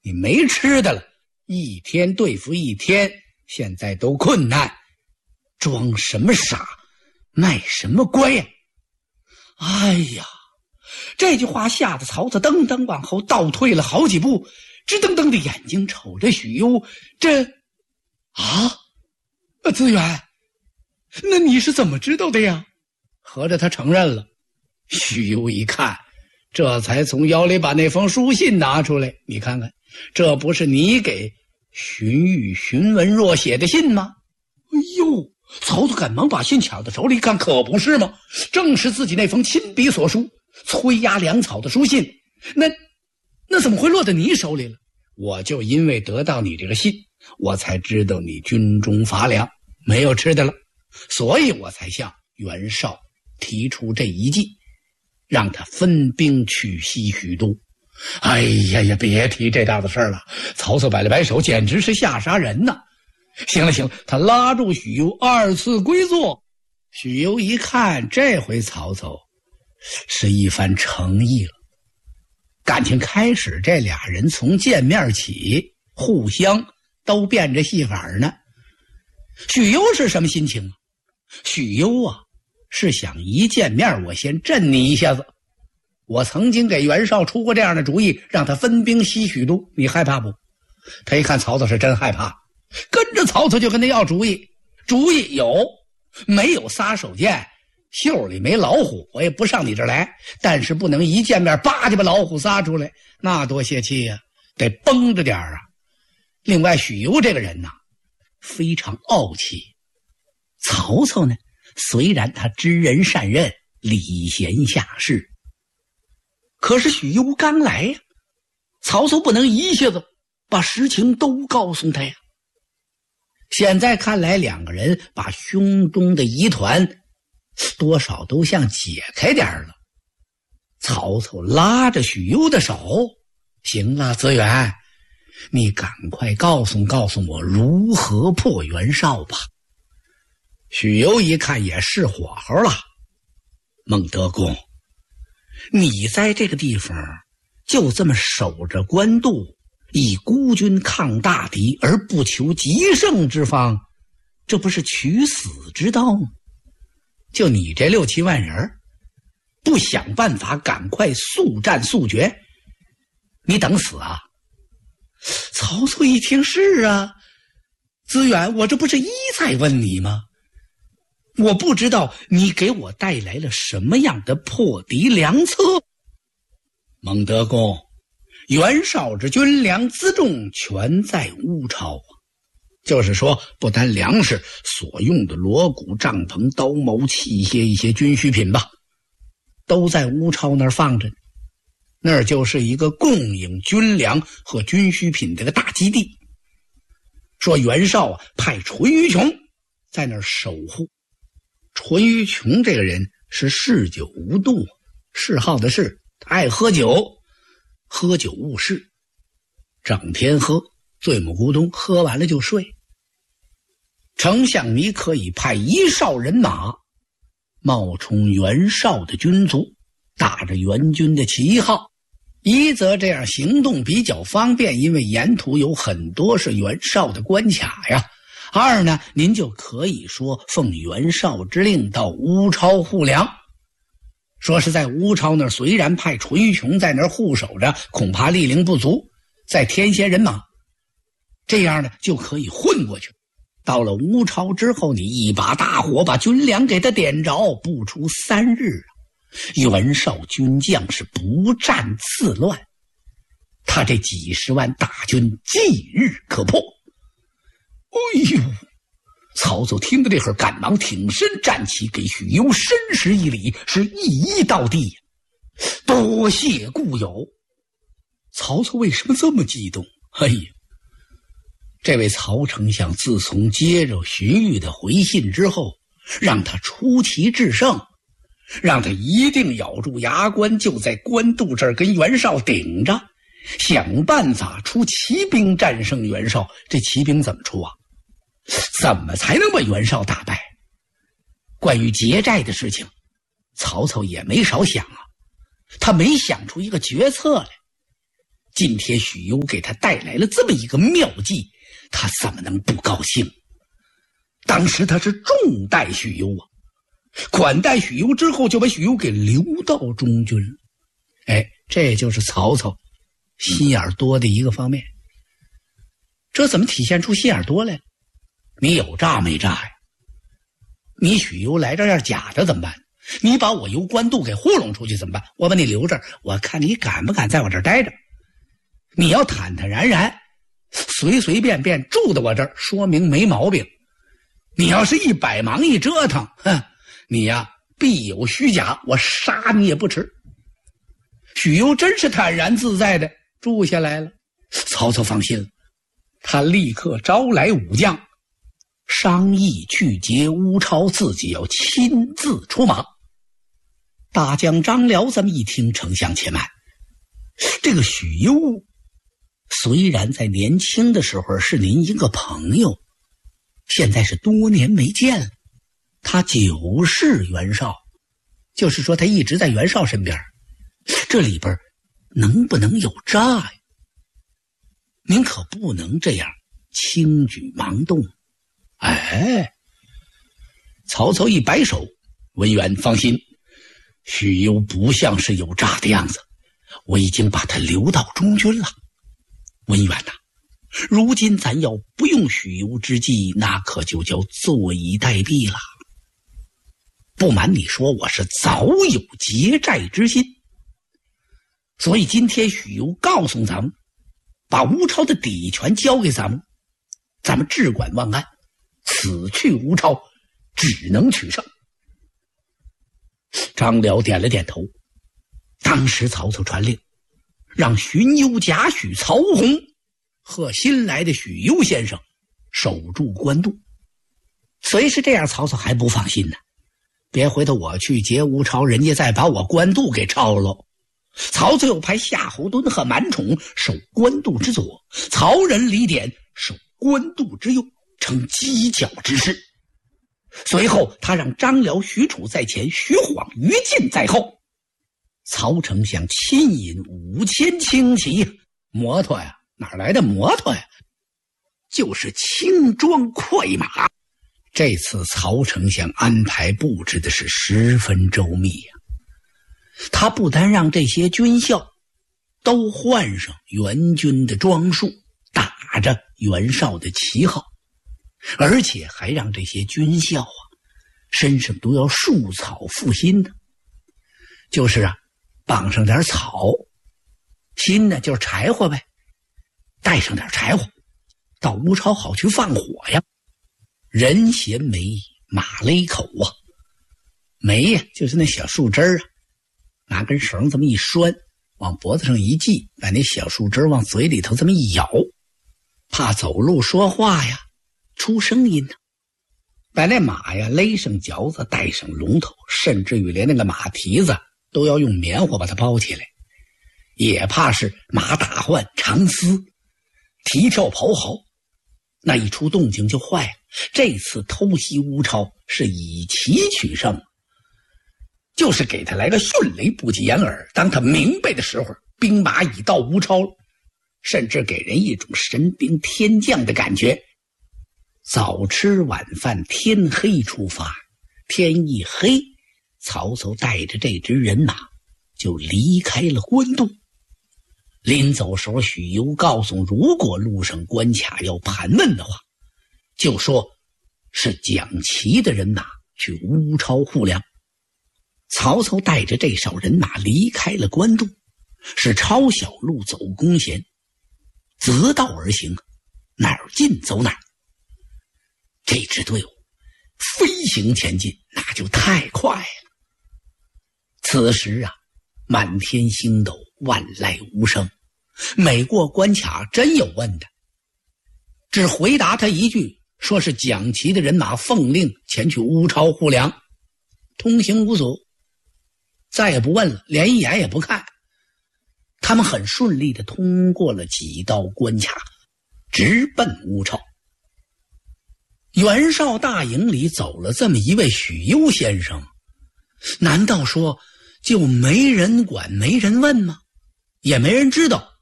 你没吃的了，一天对付一天，现在都困难，装什么傻，卖什么乖呀？哎呀，这句话吓得曹操噔噔往后倒退了好几步，直瞪瞪的眼睛瞅着许攸。资源，那你是怎么知道的呀？合着他承认了。许攸一看，这才从腰里把那封书信拿出来，你看看，这不是你给荀彧、荀文若写的信吗？哎呦，曹操赶忙把信抢到手里看，可不是吗？正是自己那封亲笔所书、催压粮草的书信。那怎么会落到你手里了？我就因为得到你这个信，我才知道你军中乏粮，没有吃的了，所以我才向袁绍提出这一计，让他分兵去西许都。哎呀，别提这大的事了。曹操摆了摆手，简直是吓杀人呐。行了，他拉住许攸二次归坐。许攸一看，这回曹操是一番诚意了。感情开始这俩人从见面起，互相都变着戏法呢。许攸是什么心情啊？许攸啊，是想一见面我先震你一下子。我曾经给袁绍出过这样的主意，让他分兵西许都，你害怕不？他一看曹操是真害怕，跟着曹操就跟他要主意。主意有，没有撒手锏，袖里没老虎，我也不上你这儿来。但是不能一见面叭就把老虎撒出来，那多泄气呀，得绷着点啊。另外许攸这个人呐，非常傲气。曹操呢，虽然他知人善任，礼贤下士，可是许攸刚来呀，曹操不能一下子把实情都告诉他呀。现在看来，两个人把胸中的疑团多少都像解开点了。曹操拉着许攸的手，行了，子远，你赶快告诉我如何破袁绍吧。许攸一看也是火候了，孟德公，你在这个地方就这么守着官渡，以孤军抗大敌而不求极胜之方，这不是取死之道吗？就你这6、7万人，不想办法赶快速战速决，你等死啊？曹操一听，是啊，资远，我这不是一再问你吗？我不知道你给我带来了什么样的破敌良策。孟德公，袁绍之军粮辎重全在乌超啊，就是说不单粮食，所用的锣鼓、帐篷、刀矛、器械，一些军需品吧，都在乌超那儿放着，那儿就是一个供应军粮和军需品的一个大基地。说袁绍啊，派淳于琼在那儿守护。淳于琼这个人是嗜酒无度，嗜好的是他爱喝酒，喝酒误事，整天喝，醉目咕咚，喝完了就睡。丞相，你可以派1哨人马冒充袁绍的军卒，打着袁军的旗号，一则这样行动比较方便，因为沿途有很多是袁绍的关卡呀。二呢，您就可以说奉袁绍之令到乌超护粮。说是在乌超那儿，虽然派淳于琼在那儿护守着，恐怕力量不足，再添些人马，这样呢就可以混过去。到了乌超之后，你一把大火把军粮给他点着，不出3日啊，袁绍军将是不战自乱，他这几十万大军即日可破。哎呦！曹操听到这会儿，赶忙挺身站起，给许攸深施一礼，是一一到地。多谢故友。曹操为什么这么激动？哎呀，这位曹丞相自从接着荀彧的回信之后，让他出奇制胜，让他一定咬住牙关，就在官渡这儿跟袁绍顶着，想办法出骑兵战胜袁绍。这骑兵怎么出啊？怎么才能把袁绍打败？关于结寨的事情，曹操也没少想啊，他没想出一个决策来。 今天许攸给他带来了这么一个妙计，他怎么能不高兴？当时他是重待许攸啊，款待许攸之后，就把许攸给留到中军了。这就是曹操心眼多的一个方面。这怎么体现出心眼多来了？你有诈没诈呀？你许攸来这儿假着怎么办？你把我由官渡给糊弄出去怎么办？我把你留这儿，我看你敢不敢在我这儿待着。你要坦坦然然随随便便住在我这儿，说明没毛病。你要是一百忙一折腾，你呀必有虚假，我杀你也不迟。许攸真是坦然自在的住下来了，曹操放心了，他立刻招来武将，商议去劫乌超，自己要亲自出马。大将张辽这么一听，丞相且慢，这个许攸虽然在年轻的时候是您一个朋友，现在是多年没见了，他久视袁绍，就是说他一直在袁绍身边，这里边能不能有诈呀？您可不能这样轻举妄动。曹操一摆手，文远放心，许攸不像是有诈的样子，我已经把他留到中军了。文远呐，如今咱要不用许攸之计，那可就叫坐以待毙了。不瞒你说，我是早有结寨之心，所以今天许攸告诉咱们，把乌超的底权交给咱们，咱们只管万安，此去乌超只能取胜。张辽点了点头。当时曹操传令，让荀攸、贾诩、曹洪和新来的许攸先生守住官渡。虽是这样，曹操还不放心呢，别回头我去劫乌超，人家再把我官渡给抄了。曹操又派夏侯惇和满宠守官渡之左，曹仁、李典守官渡之右，成犄角之势。随后他让张辽、许褚在前，徐晃、于禁在后。曹丞相亲引5000轻骑，摩托呀，哪来的摩托呀？就是轻装快马。这次曹丞相安排布置的是十分周密呀。他不单让这些军校都换上援军的装束，打着袁绍的旗号，而且还让这些军校啊身上都要束草负心的，就是绑上点草，心呢就是柴火呗，带上点柴火，到乌超好去放火呀。人衔枚，马勒口啊，枚呀就是那小树枝拿根绳这么一拴，往脖子上一系，把那小树枝往嘴里头这么一咬，怕走路说话呀出声音呢。把那马呀勒上嚼子，带上龙头，甚至于连那个马蹄子都要用棉花把它包起来，也怕是马打唤长嘶，蹄跳咆哮，那一出动静就坏了。这次偷袭乌超是以奇取胜，就是给他来个迅雷不及掩耳，当他明白的时候，兵马已到乌超了，甚至给人一种神兵天降的感觉。早吃晚饭，天黑出发，天一黑，曹操带着这支人马就离开了官渡。临走时候，许攸告诉，如果路上关卡要盘问的话，就说是蒋齐的人马去乌超护粮。曹操带着这少人马离开了官渡，是抄小路走弓弦，择道而行，哪儿近走哪儿。这支队伍飞行前进，那就太快了。此时满天星斗，万籁无声，每过关卡真有问的，只回答他一句，说是蒋齐的人马奉令前去乌超护粮，通行无阻，再也不问了，连一眼也不看。他们很顺利地通过了几道关卡，直奔乌超。袁绍大营里走了这么一位许攸先生，难道说就没人管没人问吗？也没人知道